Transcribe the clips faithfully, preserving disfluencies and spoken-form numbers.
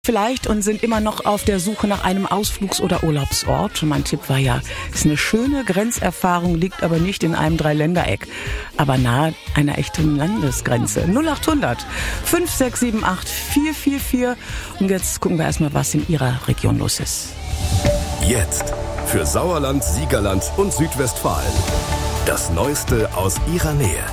Vielleicht und sind immer noch auf der Suche nach einem Ausflugs- oder Urlaubsort. Mein Tipp war ja, ist eine schöne Grenzerfahrung, liegt aber nicht in einem Dreiländereck, aber nahe einer echten Landesgrenze. null acht hundert fünf sechs sieben acht vier vier vier. Und jetzt gucken wir erstmal, was in Ihrer Region los ist. Jetzt für Sauerland, Siegerland und Südwestfalen. Das Neueste aus Ihrer Nähe.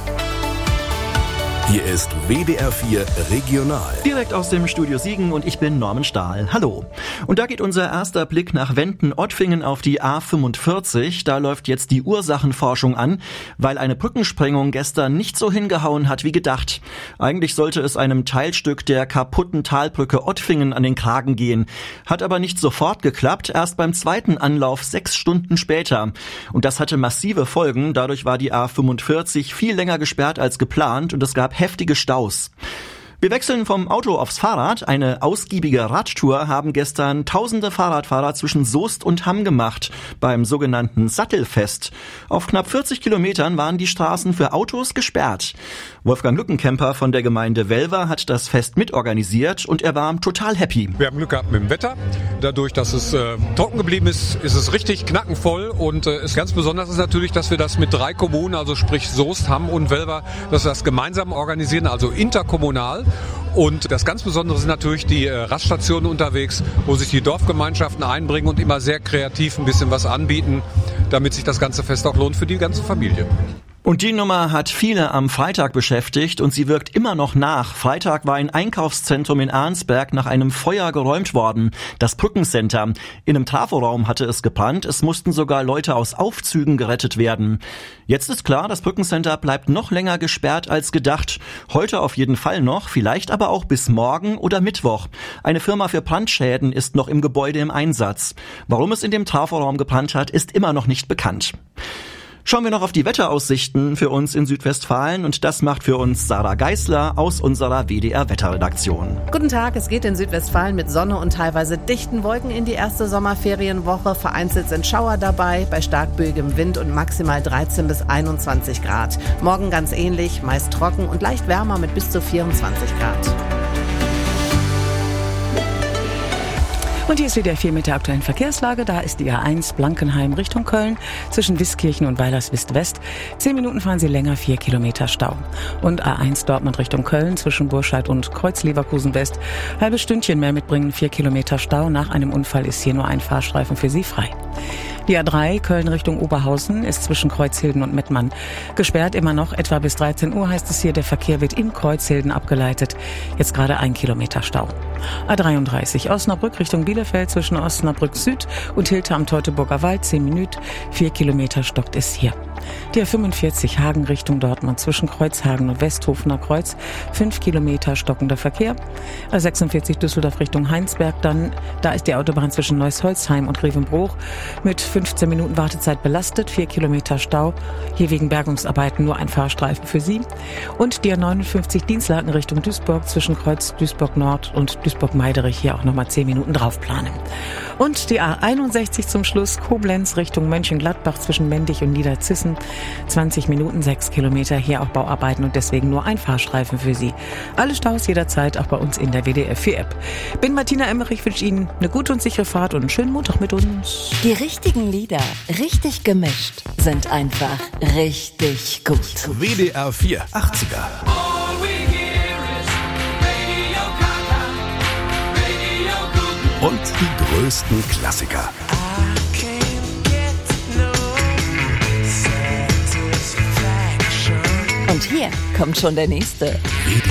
Hier ist W D R vier Regional. Direkt aus dem Studio Siegen und ich bin Norman Stahl. Hallo. Und da geht unser erster Blick nach Wenden-Ottfingen auf die A fünfundvierzig. Da läuft jetzt die Ursachenforschung an, weil eine Brückensprengung gestern nicht so hingehauen hat wie gedacht. Eigentlich sollte es einem Teilstück der kaputten Talbrücke Ottfingen an den Kragen gehen. Hat aber nicht sofort geklappt, erst beim zweiten Anlauf sechs Stunden später. Und das hatte massive Folgen. Dadurch war die A fünfundvierzig viel länger gesperrt als geplant und es gab heftige Staus. Wir wechseln vom Auto aufs Fahrrad. Eine ausgiebige Radtour haben gestern tausende Fahrradfahrer zwischen Soest und Hamm gemacht, beim sogenannten Sattelfest. Auf knapp vierzig Kilometern waren die Straßen für Autos gesperrt. Wolfgang Lückenkämper von der Gemeinde Welver hat das Fest mitorganisiert und er war total happy. Wir haben Glück gehabt mit dem Wetter. Dadurch, dass es äh, trocken geblieben ist, ist es richtig knackenvoll. Und äh, ist ganz besonders ist natürlich, dass wir das mit drei Kommunen, also sprich Soest, Hamm und Welver, dass wir das gemeinsam organisieren, also interkommunal. Und das ganz Besondere sind natürlich die äh, Raststationen unterwegs, wo sich die Dorfgemeinschaften einbringen und immer sehr kreativ ein bisschen was anbieten, damit sich das ganze Fest auch lohnt für die ganze Familie. Und die Nummer hat viele am Freitag beschäftigt und sie wirkt immer noch nach. Freitag war ein Einkaufszentrum in Arnsberg nach einem Feuer geräumt worden. Das Brückencenter. In einem Traforaum hatte es gebrannt. Es mussten sogar Leute aus Aufzügen gerettet werden. Jetzt ist klar, das Brückencenter bleibt noch länger gesperrt als gedacht. Heute auf jeden Fall noch, vielleicht aber auch bis morgen oder Mittwoch. Eine Firma für Brandschäden ist noch im Gebäude im Einsatz. Warum es in dem Traforaum gebrannt hat, ist immer noch nicht bekannt. Schauen wir noch auf die Wetteraussichten für uns in Südwestfalen und das macht für uns Sarah Geisler aus unserer W D R-Wetterredaktion. Guten Tag, es geht in Südwestfalen mit Sonne und teilweise dichten Wolken in die erste Sommerferienwoche. Vereinzelt sind Schauer dabei, bei stark böigem Wind und maximal dreizehn bis einundzwanzig Grad. Morgen ganz ähnlich, meist trocken und leicht wärmer mit bis zu vierundzwanzig Grad. Und hier ist wieder vier mit der aktuellen Verkehrslage. Da ist die A eins Blankenheim Richtung Köln zwischen Wiskirchen und Weilerswist-West. Zehn Minuten fahren Sie länger, vier Kilometer Stau. Und A eins Dortmund Richtung Köln zwischen Burscheid und Kreuz-Leverkusen-West. Halbes Stündchen mehr mitbringen, vier Kilometer Stau. Nach einem Unfall ist hier nur ein Fahrstreifen für Sie frei. Die A drei Köln Richtung Oberhausen ist zwischen Kreuzhilden und Mettmann gesperrt. Immer noch etwa bis dreizehn Uhr heißt es hier, der Verkehr wird in Kreuzhilden abgeleitet. Jetzt gerade ein Kilometer Stau. A dreiunddreißig Osnabrück Richtung Bielefeld zwischen Osnabrück Süd und Hilter am Teutoburger Wald. zehn Minuten, vier Kilometer stockt es hier. Die A fünfundvierzig Hagen Richtung Dortmund zwischen Kreuzhagen und Westhofener Kreuz. fünf Kilometer stockender Verkehr. A sechsundvierzig Düsseldorf Richtung Heinsberg. Dann, da ist die Autobahn zwischen Neuss-Holzheim und Grevenbruch mit fünfzehn Minuten Wartezeit belastet. vier Kilometer Stau. Hier wegen Bergungsarbeiten nur ein Fahrstreifen für Sie. Und die A neunundfünfzig Dienstlaken Richtung Duisburg zwischen Kreuz Duisburg Nord und Duisburg-Meiderich. Hier auch nochmal zehn Minuten draufplanen. Und die A einundsechzig zum Schluss Koblenz Richtung Mönchengladbach zwischen Mendig und Niederzissen. zwanzig Minuten, sechs Kilometer. Hier auch Bauarbeiten und deswegen nur ein Fahrstreifen für Sie. Alle Staus jederzeit auch bei uns in der W D R vier App. Bin Martina Emmerich, wünsche Ihnen eine gute und sichere Fahrt und einen schönen Montag mit uns. Die richtigen Lieder, richtig gemischt, sind einfach richtig gut. W D R vier achtziger. Und die größten Klassiker. Und hier kommt schon der nächste.